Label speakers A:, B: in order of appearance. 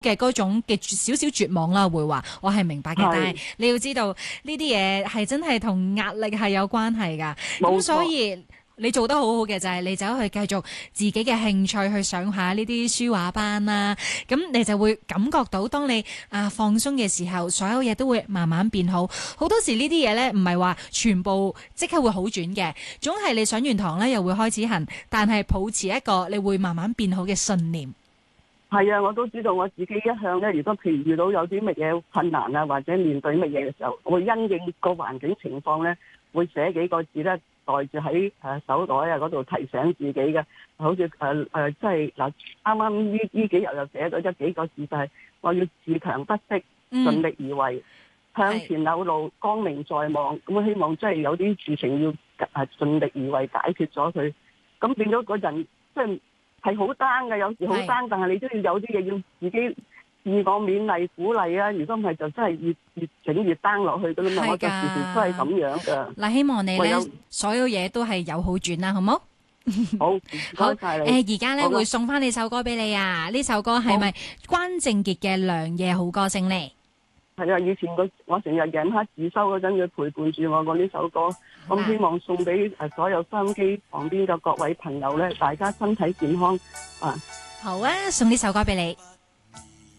A: 嘅嗰種嘅少少絕望啦，會話我係明白嘅，但係你要知道呢啲嘢係真係同壓力係有關係㗎，咁所以你做得好好嘅就係你走去繼續自己嘅興趣去上下呢啲書畫班啦，咁你就會感覺到當你放鬆嘅時候，所有嘢都會慢慢變好。好多時呢啲嘢呢，唔係話全部即刻會好轉嘅，總係你上完堂呢又會開始行，但係抱持一個你會慢慢變好嘅信念。
B: 係啊，我都知道我自己一向咧，如果譬如遇到有啲乜嘢困難啊，或者面對乜嘢嘅時候，我會因應個環境情況咧，會寫幾個字咧，袋住喺手袋啊嗰度提醒自己嘅。好似即係嗱，啱啱呢幾日又寫咗幾個字，就係我要自強不息，盡力而為，向前有路，光明在望。咁希望即係有啲事情要盡力而為解決咗佢，咁變咗個人即係好 down 嘅，有時好 down，但係你都要有啲嘢要自己自我勉勵鼓勵啊！如果唔係就真係越整越 down 落去噶啦嘛，我就時時都係咁樣噶。
A: 嗱，希望你咧所有嘢都係有好轉啦，好冇？
B: 好，唔該晒你。
A: 而家咧會送翻你首歌俾你啊！呢首歌係咪關正傑嘅《良夜好歌聲》呢？
B: 係啊，以前我成日夜晚黑自修嗰陣，佢陪伴住我呢首歌，咁希望送俾所有收音機旁邊嘅各位朋友咧，大家身體健康啊！
A: 好啊，送呢首歌俾你。